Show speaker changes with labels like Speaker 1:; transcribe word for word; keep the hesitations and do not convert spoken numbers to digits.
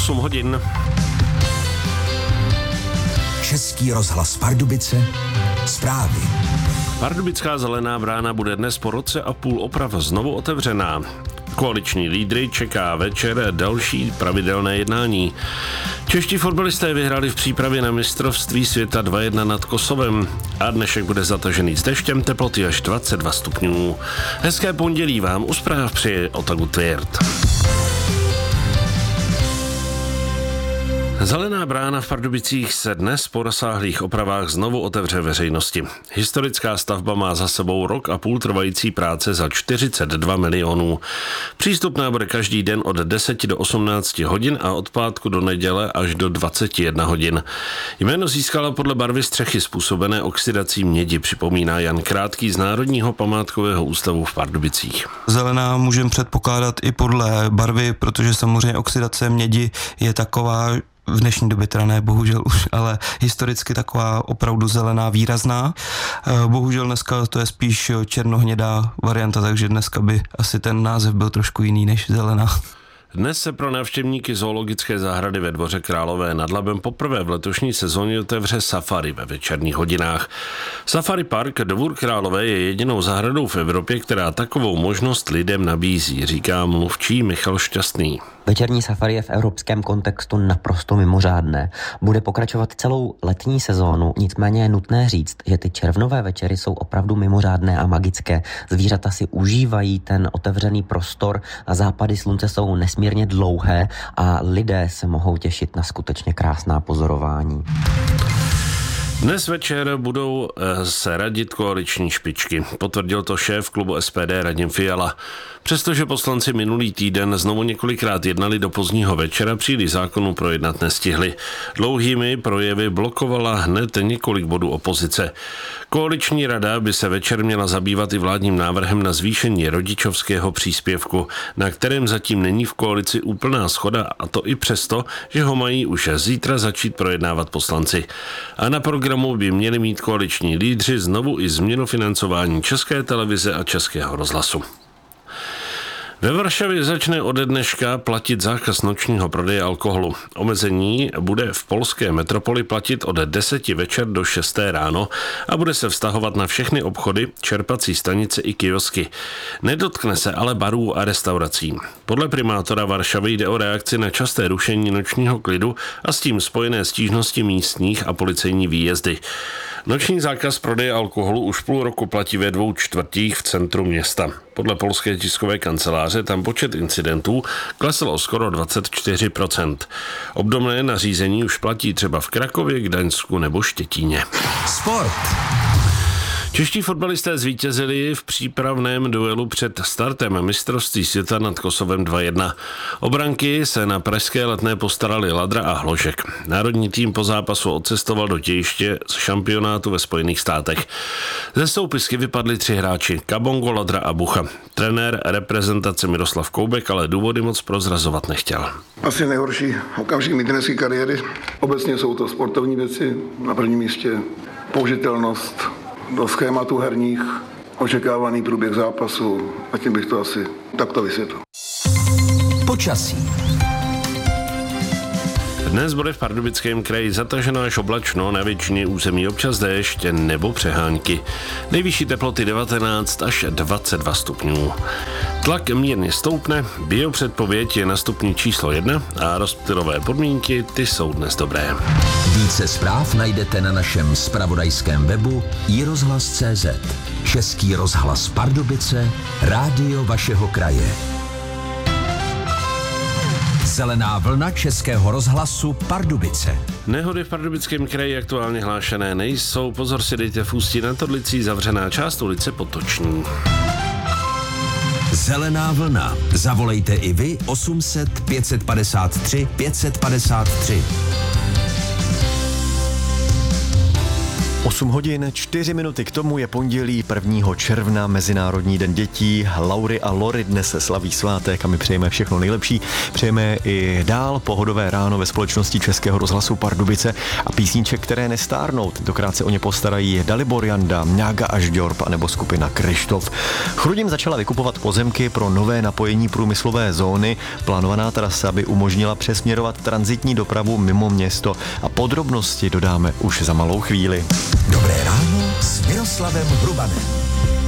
Speaker 1: osm hodin.
Speaker 2: Český rozhlas Pardubice, zprávy.
Speaker 1: Pardubická Zelená brána bude dnes po roce a půl oprav znovu otevřená. Koaliční lídry čeká večer další pravidelné jednání. Čeští fotbalisté vyhráli v přípravě na mistrovství světa dva jedna nad Kosovem a dnešek bude zatažený s deštěm, teploty až dvacet dva stupňů. Hezké pondělí vám u zpráv přeje Otagu Tvěrt. Zelená brána v Pardubicích se dnes po rozsáhlých opravách znovu otevře veřejnosti. Historická stavba má za sebou rok a půl trvající práce za čtyřicet dva milionů. Přístupná bude každý den od deseti do osmnácti hodin a od pátku do neděle až do dvaceti jedné hodin. Jméno získala podle barvy střechy způsobené oxidací mědi, připomíná Jan Krátký z Národního památkového ústavu v Pardubicích.
Speaker 3: Zelená můžeme předpokládat i podle barvy, protože samozřejmě oxidace mědi je taková, v dnešní době teda ne, bohužel už, ale historicky taková opravdu zelená, výrazná. Bohužel dneska to je spíš černohnědá varianta, takže dneska by asi ten název byl trošku jiný než zelená.
Speaker 1: Dnes se pro návštěvníky zoologické zahrady ve Dvoře Králové nad Labem poprvé v letošní sezóně otevře safari ve večerních hodinách. Safari Park Dvůr Králové je jedinou zahradou v Evropě, která takovou možnost lidem nabízí, říká mluvčí Michal Šťastný.
Speaker 4: Večerní safari je v evropském kontextu naprosto mimořádné. Bude pokračovat celou letní sezónu, nicméně je nutné říct, že ty červnové večery jsou opravdu mimořádné a magické. Zvířata si užívají ten otevřený prostor a západy slunce jsou nesmírně dlouhé a lidé se mohou těšit na skutečně krásná pozorování.
Speaker 1: Dnes večer budou se radit koaliční špičky. Potvrdil to šéf klubu S P D Radim Fiala. Přestože poslanci minulý týden znovu několikrát jednali do pozdního večera, příliš zákonu projednat nestihli. Dlouhými projevy blokovala hned několik bodů opozice. Koaliční rada by se večer měla zabývat i vládním návrhem na zvýšení rodičovského příspěvku, na kterém zatím není v koalici úplná shoda, a to i přesto, že ho mají už zítra začít projednávat poslanci. A na programu by měli mít koaliční lídři znovu i změnu financování České televize a Českého rozhlasu. Ve Varšavě začne ode dneška platit zákaz nočního prodeje alkoholu. Omezení bude v polské metropoli platit od deseti večer do šesté ráno a bude se vztahovat na všechny obchody, čerpací stanice i kiosky. Nedotkne se ale barů a restaurací. Podle primátora Varšavy jde o reakci na časté rušení nočního klidu a s tím spojené stížnosti místních a policejní výjezdy. Noční zákaz prodeje alkoholu už půl roku platí ve dvou čtvrtích v centru města. Podle polské tiskové kanceláře tam počet incidentů klesl o skoro dvacet čtyři procent. Obdobné nařízení už platí třeba v Krakově, Gdaňsku nebo Štětíně.
Speaker 2: Sport.
Speaker 1: Čeští fotbalisté zvítězili v přípravném duelu před startem mistrovství světa nad Kosovem dva jedna. O branky se na pražské Letné postarali Ladra a Hložek. Národní tým po zápasu odcestoval do tějiště z šampionátu ve Spojených státech. Ze soupisky vypadli tři hráči, Kabongo, Ladra a Bucha. Trenér reprezentace Miroslav Koubek ale důvody moc prozrazovat nechtěl.
Speaker 5: Asi nejhorší okamžik mý trenerské kariéry. Obecně jsou to sportovní věci, na prvním místě použitelnost do schématu herních, očekávaný průběh zápasu, a tím bych to asi takto vysvětlil.
Speaker 2: Počasí.
Speaker 1: Dnes bude v Pardubickém kraji zataženo až oblačno, na většině území občas déšť nebo přehánky. Nejvyšší teploty devatenáct až dvacet dva stupňů. Tlak mírně stoupne, biopředpověď je na stupni číslo jedna a rozptylové podmínky, ty jsou dnes dobré.
Speaker 2: Více zpráv najdete na našem zpravodajském webu i rozhlas tečka cé zet. Český rozhlas Pardubice, rádio vašeho kraje. Zelená vlna Českého rozhlasu Pardubice.
Speaker 1: Nehody v Pardubickém kraji aktuálně hlášené nejsou. Pozor si dejte v Ústí nad Orlicí, zavřená část ulice Potoční.
Speaker 2: Zelená vlna. Zavolejte i vy osm set pět padesát tři pět padesát tři.
Speaker 6: osm hodin, čtyři minuty k tomu je pondělí prvního června, Mezinárodní den dětí. Laury a Lory dnes se slaví svátek a my přejeme všechno nejlepší. Přejeme i dál pohodové ráno ve společnosti Českého rozhlasu Pardubice a písniček, které nestárnou. Tentokrát se o ně postarají Dalibor Janda, Mňága Ažďorb a nebo skupina Kryštof. Chrudim začala vykupovat pozemky pro nové napojení průmyslové zóny. Plánovaná trasa by umožnila přesměrovat tranzitní dopravu mimo město a podrobnosti dodáme už za malou chvíli.
Speaker 2: Dobré ráno s Miroslavem Hrubanem.